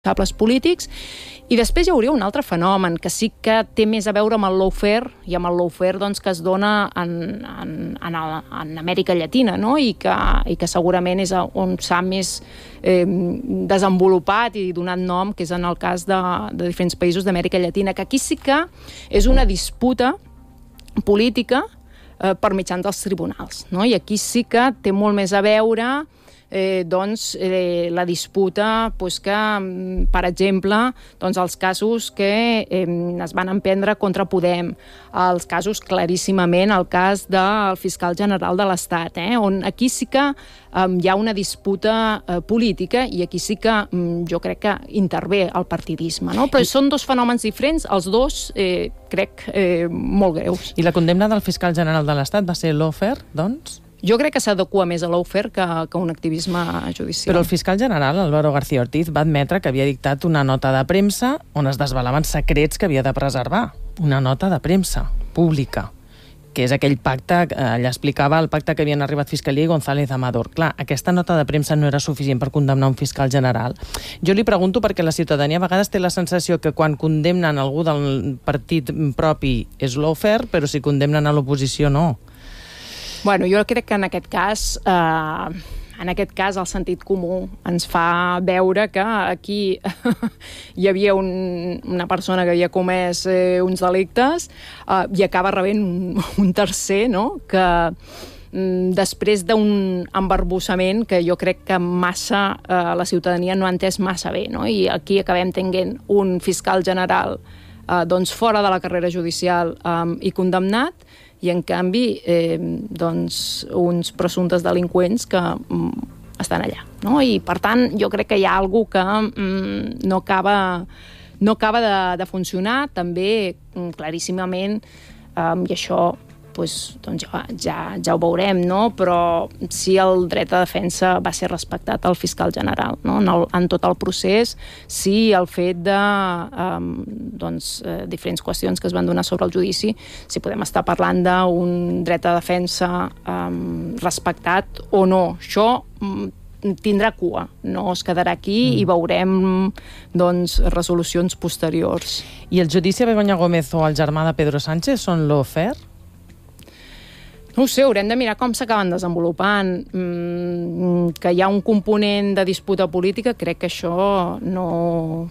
responsables polítics. I després hi hauria un altre fenomen que sí que té més a veure amb el lawfare i amb el lawfare doncs, que es dona en Amèrica Llatina, no? I que segurament és on s'ha més desenvolupat i donat nom, que és en el cas de diferents països d'Amèrica Llatina, que aquí sí que és una disputa política per mitjans dels tribunals, no? I aquí sí que té molt més a veure la disputa que, per exemple, els casos que es van emprendre contra Podem, els casos claríssimament, el cas del fiscal general de l'Estat, on aquí sí que hi ha una disputa política i aquí sí que jo crec que intervé el partidisme, no? Però són dos fenòmens diferents, els dos crec molt greus. I la condemna del fiscal general de l'Estat va ser lawfare, doncs? Jo crec que s'adequa més a lawfare que un activisme judicial. Però el fiscal general, Álvaro García Ortiz, va admetre que havia dictat una nota de premsa on es desvelaven secrets que havia de preservar. Una nota de premsa pública, que és aquell pacte, ella explicava el pacte que havien arribat Fiscalia i González Amador. Clar, aquesta nota de premsa no era suficient per condemnar un fiscal general. Jo li pregunto perquè la ciutadania a vegades té la sensació que quan condemnen algú del partit propi és lawfare, però si condemnen a l'oposició no. Bueno, jo crec que en aquest cas el sentit comú ens fa veure que aquí hi havia una persona que havia comès uns delictes i acaba rebent un tercer, no?, que després d'un embarbussament que jo crec que massa la ciutadania no ha entès massa bé, no? I aquí acabem tenint un fiscal general fora de la carrera judicial i condemnat, i en canvi uns presumptes delinqüents que estan allà, no? I per tant jo crec que hi ha alguna cosa que no acaba de funcionar, també claríssimament, i això ja ho veurem, no? Però sí, el dret a defensa va ser respectat al fiscal general, no? En tot el procés, sí, el fet de diferents qüestions que es van donar sobre el judici, si podem estar parlant d'un dret a defensa respectat o no. Això tindrà cua, no es quedarà aquí i veurem resolucions posteriors. I el judici a Begoña Gómez o el germà de Pedro Sánchez són lawfare? No ho sé, haurem de mirar com s'acaben desenvolupant. Que hi ha un component de disputa política, crec que això no...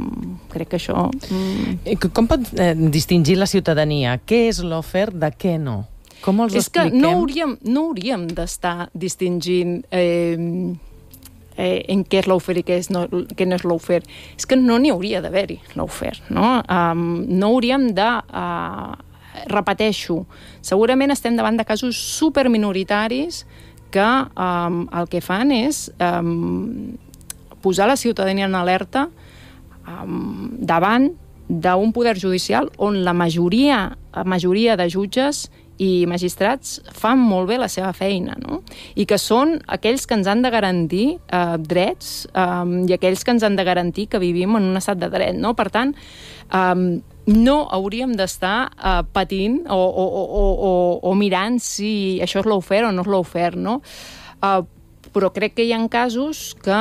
Com pot distingir la ciutadania? Què és lawfare de què no? Com els expliquem? És que no hauríem d'estar distingint en què és lawfare i què no és lawfare. És que no n'hi hauria d'haver-hi lawfare, no? No hauríem de... Repeteixo, segurament estem davant de casos superminoritaris que el que fan és posar la ciutadania en alerta davant d'un poder judicial on la majoria de jutges i magistrats fan molt bé la seva feina, no? I que són aquells que ens han de garantir drets i aquells que ens han de garantir que vivim en un estat de dret, no? Per tant, no hauríem d'estar patint o mirant si això és lawfare o no és lawfare, no? Però crec que hi ha casos que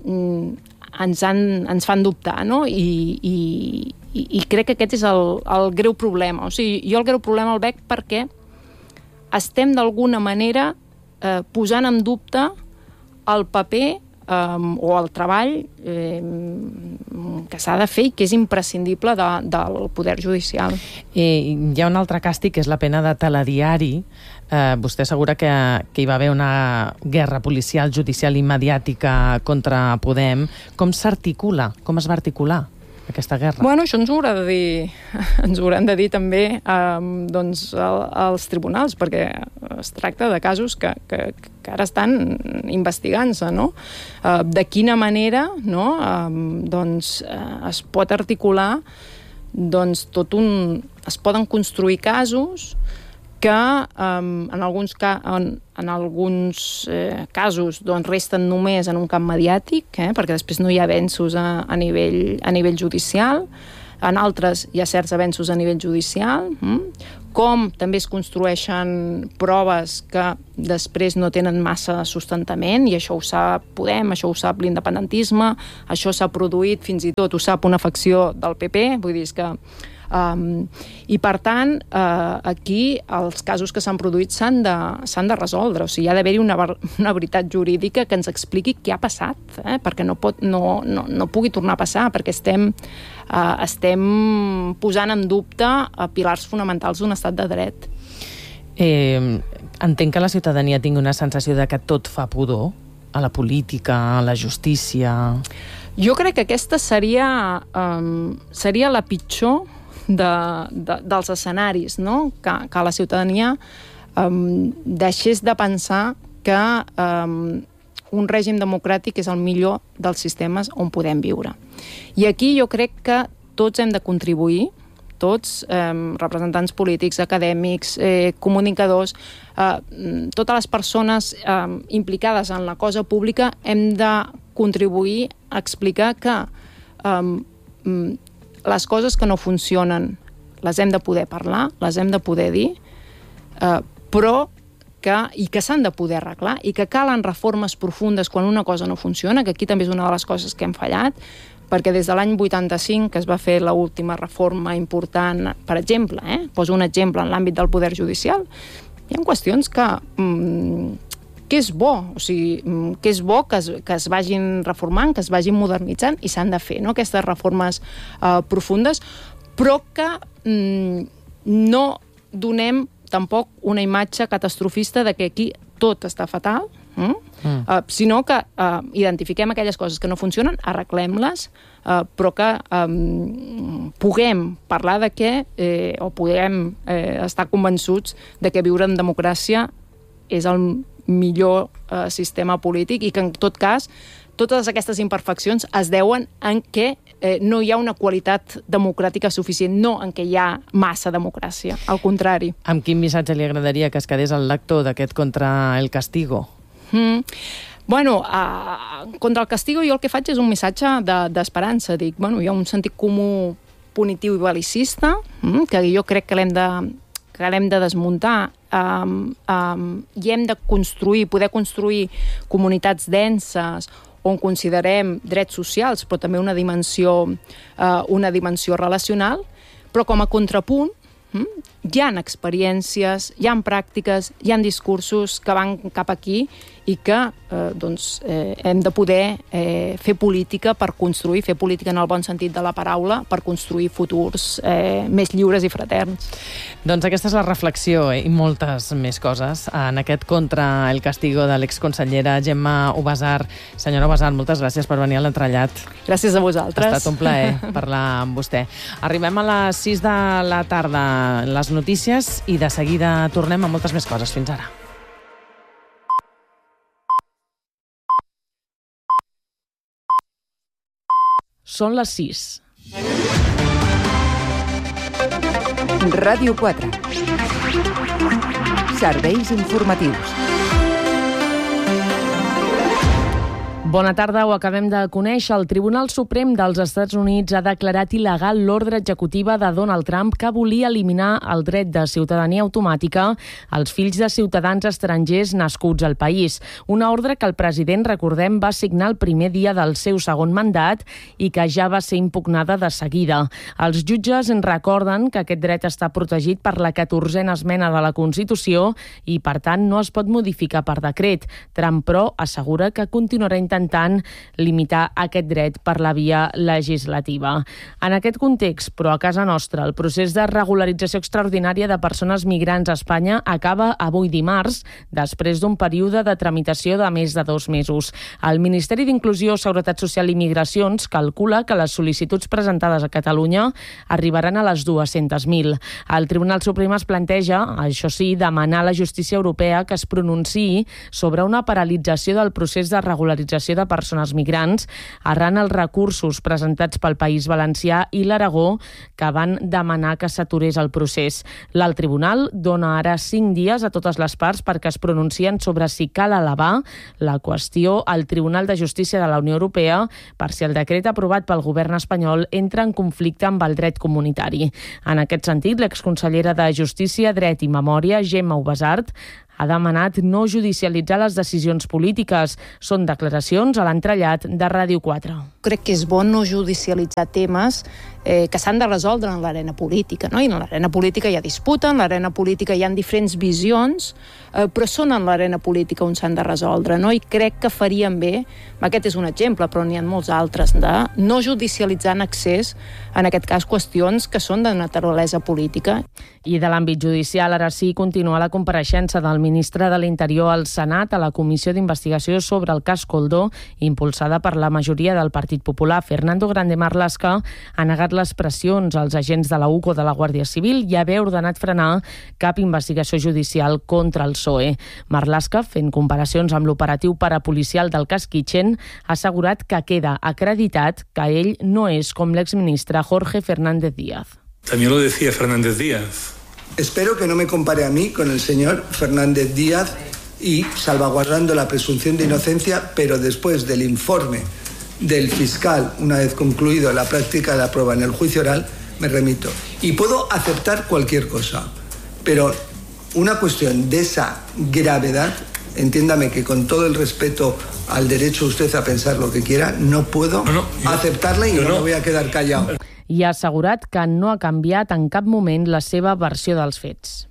ens fan dubtar, no? I crec que aquest és el greu problema. O sigui, jo el greu problema el veig perquè estem d'alguna manera posant en dubte el paper o el treball que s'ha de fer i que és imprescindible del poder judicial. Hi ha un altre càstig, que és la pena de telediari. Vostè assegura que hi va haver una guerra policial, judicial i mediàtica contra Podem. Com s'articula? Com es va articular aquesta guerra? Bueno, això ens ho hauran de dir també els tribunals, perquè es tracta de casos que ara estan investigant-se, no? De quina manera, no? Es pot articular es poden construir casos que en alguns casos resten només en un camp mediàtic, perquè després no hi ha avenços a nivell judicial, en altres hi ha certs avenços a nivell judicial, com també es construeixen proves que després no tenen massa sustentament, i això ho sap Podem, això ho sap l'independentisme, això s'ha produït, fins i tot ho sap una facció del PP, vull dir, és que i per tant aquí els casos que s'han produït s'han de resoldre, o sigui, hi ha d'haver-hi una veritat jurídica que ens expliqui què ha passat, perquè no pugui tornar a passar, perquè estem posant en dubte pilars fonamentals d'un estat de dret. Entenc que la ciutadania tingui una sensació de que tot fa pudor a la política, a la justícia. Jo crec que aquesta seria la pitjor dels escenaris, no? Que la ciutadania deixés de pensar que un règim democràtic és el millor dels sistemes on podem viure. I aquí jo crec que tots hem de contribuir, tots, representants polítics, acadèmics, comunicadors, totes les persones implicades en la cosa pública, hem de contribuir a explicar que les coses que no funcionen les hem de poder parlar, les hem de poder dir, però que s'han de poder arreglar i que calen reformes profundes quan una cosa no funciona, que aquí també és una de les coses que hem fallat, perquè des de l'any 85, que es va fer l'última reforma important, per exemple, poso un exemple en l'àmbit del poder judicial, hi ha qüestions que és bo, o sigui, que és bo que es vagin reformant, que es vagin modernitzant, i s'han de fer, no?, aquestes reformes profundes, però que no donem tampoc una imatge catastrofista de que aquí tot està fatal, sinó que identifiquem aquelles coses que no funcionen, arreglem-les, però que puguem parlar de què, o puguem estar convençuts de que viure en democràcia és el millor sistema polític, i que en tot cas totes aquestes imperfeccions es deuen en què no hi ha una qualitat democràtica suficient, no en què hi ha massa democràcia, al contrari. Amb quin missatge li agradaria que es quedés el lector d'aquest Contra el Castigo? Bueno, contra el castigo jo el que faig és un missatge d'esperança. Dic, bueno, hi ha un sentit comú punitiu i belicista, que jo crec que l'hem de desmuntar, i hem de poder construir comunitats denses on considerem drets socials, però també una dimensió relacional, però com a contrapunt hi ha experiències, hi ha pràctiques, hi ha discursos que van cap aquí i que hem de poder fer política per construir, fer política en el bon sentit de la paraula, per construir futurs més lliures i fraterns. Doncs aquesta és la reflexió i moltes més coses en aquest Contra el Castigo de l'exconsellera Gemma Ubasart. Senyora Ubasart, moltes gràcies per venir a l'Entrellat. Gràcies a vosaltres. Ha estat un plaer parlar amb vostè. Arribem a les 6 de la tarda, les notícies, i de seguida tornem amb moltes més coses. Fins ara. Són les 6. Ràdio 4. Serveis informatius. Bona tarda, ho acabem de conèixer. El Tribunal Suprem dels Estats Units ha declarat il·legal l'ordre executiva de Donald Trump que volia eliminar el dret de ciutadania automàtica als fills de ciutadans estrangers nascuts al país. Una ordre que el president, recordem, va signar el primer dia del seu segon mandat i que ja va ser impugnada de seguida. Els jutges en recorden que aquest dret està protegit per la 14a esmena de la Constitució i, per tant, no es pot modificar per decret. Trump, però, assegura que continuarà intentant limitar aquest dret per la via legislativa. En aquest context, però a casa nostra, el procés de regularització extraordinària de persones migrants a Espanya acaba avui dimarts, després d'un període de tramitació de més de 2 mesos. El Ministeri d'Inclusió, Seguretat Social i Migracions calcula que les sol·licituds presentades a Catalunya arribaran a les 200.000. El Tribunal Suprem es planteja, això sí, demanar a la justícia europea que es pronunciï sobre una paralització del procés de regularització l'explotació de persones migrants arran els recursos presentats pel País Valencià i l'Aragó que van demanar que s'aturés el procés. L'alt tribunal dona ara 5 dies a totes les parts perquè es pronuncien sobre si cal elevar la qüestió al Tribunal de Justícia de la Unió Europea per si el decret aprovat pel govern espanyol entra en conflicte amb el dret comunitari. En aquest sentit, l'exconsellera de Justícia, Dret i Memòria, Gemma Ubasart, ha demanat no judicialitzar les decisions polítiques. Són declaracions a l'entrellat de Ràdio 4. Crec que és bo no judicialitzar temes que s'han de resoldre en l'arena política, no? I en l'arena política hi ha disputa, en l'arena política hi ha diferents visions, però són en l'arena política on s'han de resoldre, no? I crec que faríem bé, aquest és un exemple, però n'hi ha molts altres, de no judicialitzar en excés, en aquest cas, qüestions que són de naturalesa política. I de l'àmbit judicial, ara sí, continua la compareixença del ministre de l'Interior al Senat a la Comissió d'Investigació sobre el cas Koldo, impulsada per la majoria del Partit Popular. Fernando Grande Marlaska ha negat les pressions als agents de la UCO de la Guàrdia Civil i haver ordenat frenar cap investigació judicial contra el PSOE. Marlaska, fent comparacions amb l'operatiu parapolicial del cas Kitchen, ha assegurat que queda acreditat que ell no és com l'exministre Jorge Fernández Díaz. También lo decía Fernández Díaz. Espero que no me compare a mí con el señor Fernández Díaz y salvaguardando la presunción de inocencia, pero después del informe del fiscal, una vez concluido la práctica de la prueba en el juicio oral, me remito. Y puedo aceptar cualquier cosa, pero una cuestión de esa gravedad, entiéndame que con todo el respeto al derecho usted a pensar lo que quiera, no puedo aceptarla y no me voy a quedar callado. I ha assegurat que no ha canviat en cap moment la seva versió dels fets.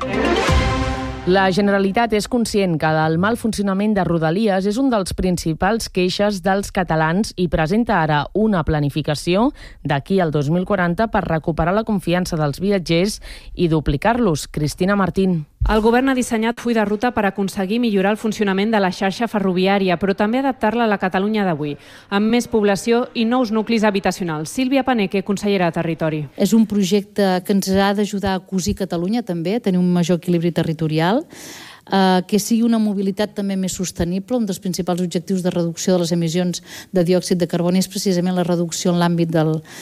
La Generalitat és conscient que el mal funcionament de Rodalies és un dels principals queixes dels catalans i presenta ara una planificació d'aquí al 2040 per recuperar la confiança dels viatgers i duplicar-los. Cristina Martín. El govern ha dissenyat full de ruta per aconseguir millorar el funcionament de la xarxa ferroviària, però també adaptar-la a la Catalunya d'avui, amb més població i nous nuclis habitacionals. Sílvia Paneque, consellera de Territori. És un projecte que ens ha d'ajudar a cosir Catalunya també, a tenir un major equilibri territorial, que sigui una mobilitat també més sostenible. Un dels principals objectius de reducció de les emissions de diòxid de carboni és precisament la reducció en l'àmbit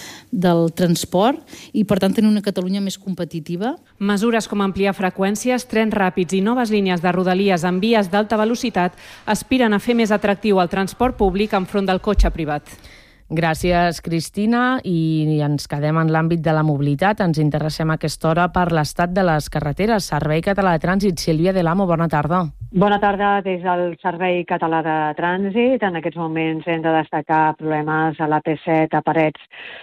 del transport i, per tant, tenir una Catalunya més competitiva. Mesures com ampliar freqüències, trens ràpids i noves línies de Rodalies en vies d'alta velocitat aspiren a fer més atractiu el transport públic enfront del cotxe privat. Gràcies, Cristina. I ens quedem en l'àmbit de la mobilitat. Ens interessem a aquesta hora per l'estat de les carreteres. Servei Català de Trànsit, Sílvia Delamo, bona tarda. Bona tarda des del Servei Català de Trànsit. En aquests moments hem de destacar problemes a l'AP7 a Parets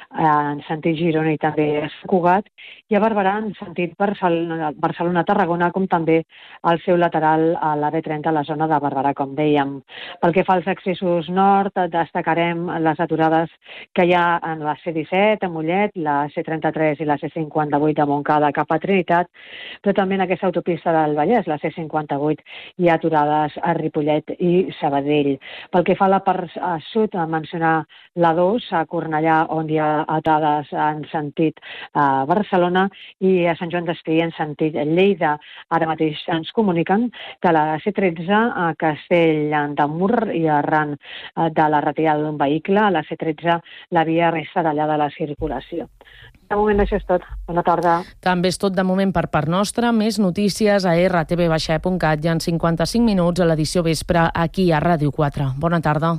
en sentit Girona i també a Sant Cugat i a Barberà en sentit Barcelona-Tarragona, com també al seu lateral a l'AP30 a la zona de Barberà, com dèiem. Pel que fa als accessos nord, destacarem les aturades que hi ha en la C17 a Mollet, la C33 i la C58 de Montcada cap a Trinitat, però també en aquesta autopista del Vallès, la C58, hi ha aturades a Ripollet i Sabadell. Pel que fa a la part sud, a mencionar la 2, a Cornellà, on hi ha aturades en sentit Barcelona, i a Sant Joan d'Espí en sentit Lleida. Ara mateix ens comuniquen que la C13 a Castell de Mur i arran de la retirada d'un vehicle, a la C13 la via resta tallada de la circulació. De moment això és tot. Bona tarda. També és tot de moment per part nostra. Més notícies a rtv.cat i en 55 minuts a l'edició vespre aquí a Ràdio 4. Bona tarda.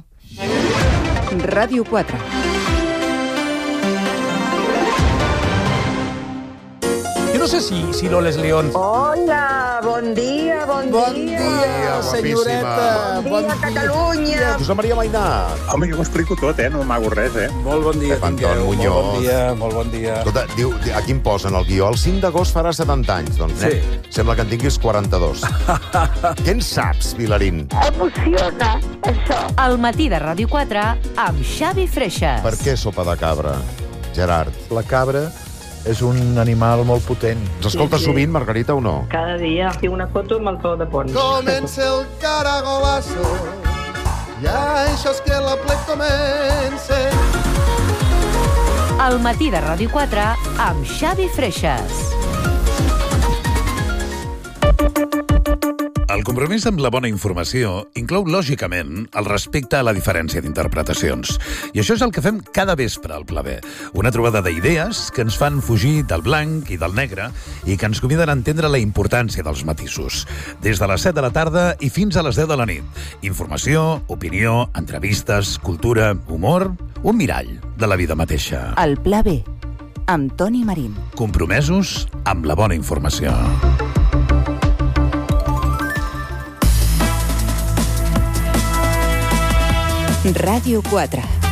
Ràdio 4. Yo no sé si Loles León... Hola, bon dia, senyoreta. Bon dia, Catalunya. Josep Maria Mainat. Home, jo m'ho explico tot, no m'amago res, Molt bon dia, Anton Muñoz. Molt bon dia. Escolta, diu, aquí em posa en el guió, el 5 d'agost farà 70 anys, doncs, sí. Sembla que en tinguis 42. Què en saps, Vilarín? Emociona, això. Al matí de Ràdio 4 amb Xavi Freixas. Per què sopa de cabra, Gerard? La cabra és un animal molt potent. S'escolta sovint, Margarita, o no? Cada dia. Tinc una foto amb el Pau de Pons. Comença el caragolazo, ja això és que la plec comença. Al matí de Ràdio 4 amb Xavi Freixas. El compromís amb la bona informació inclou, lògicament, el respecte a la diferència d'interpretacions. I això és el que fem cada vespre al Pla B. Una trobada d'idees que ens fan fugir del blanc i del negre i que ens conviden a entendre la importància dels matisos. Des de les 7 de la tarda i fins a les 10 de la nit. Informació, opinió, entrevistes, cultura, humor, un mirall de la vida mateixa. El Pla B, amb Toni Marín. Compromesos amb la bona informació. Ràdio 4.